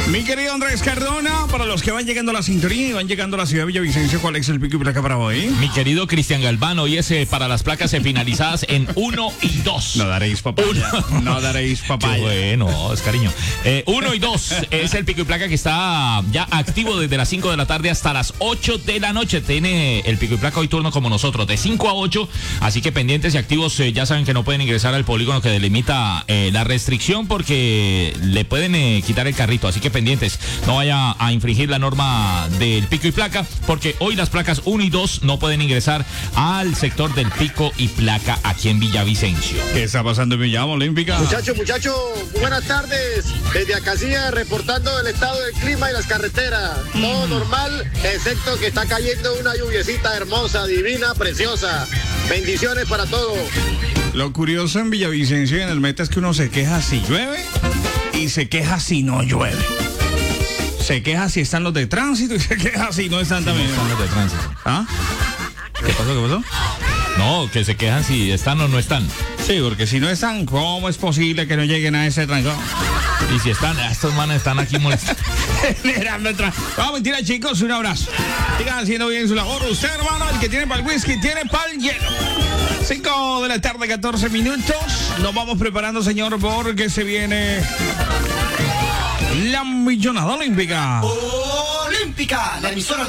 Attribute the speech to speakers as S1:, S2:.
S1: Mi querido Andrés Cardona, para los que van llegando a la sintonía y van llegando a la ciudad de Villavicencio, ¿cuál es el pico y placa para hoy?
S2: Mi querido Cristian Galván, hoy es para las placas finalizadas en 1 y 2.
S1: No daréis papaya. No daréis papaya.
S2: Bueno, es cariño. 1 y 2 es el pico y placa que está ya activo desde las 5 de la tarde hasta las 8 de la noche. Tiene el pico y placa hoy turno como nosotros, de 5 a 8. Así que pendientes y activos, ya saben que no pueden ingresar al polígono que delimita la restricción porque le pueden quitar el carrito. Así que pendientes, no vaya a infringir la norma del pico y placa, porque hoy las placas 1 y 2 no pueden ingresar al sector del pico y placa aquí en Villavicencio.
S1: ¿Qué está pasando en Villa Olímpica?
S3: Muchachos, buenas tardes. Desde Acacía reportando el estado del clima y las carreteras. Todo normal, excepto que está cayendo una lluviecita hermosa, divina, preciosa. Bendiciones para todos.
S1: Lo curioso en Villavicencio y en el Meta es que uno se queja si llueve y se queja si no llueve. Se queja si están los de tránsito y se queja si no están también.
S2: Están los de tránsito.
S1: ¿Ah? ¿Qué pasó?
S2: No, que se quejan si están o no están.
S1: Sí, porque si no están, ¿cómo es posible que no lleguen a ese tránsito?
S2: Y si están, estos manes están aquí molestando.
S1: Generando el tránsito. No, mentira, chicos, un abrazo. Sigan haciendo bien su labor. Usted, hermano, el que tiene para el whisky, tiene para el hielo. 5 de la tarde, 14 minutos. Nos vamos preparando, señor, porque se viene la millonada olímpica.
S4: Olímpica, la emisora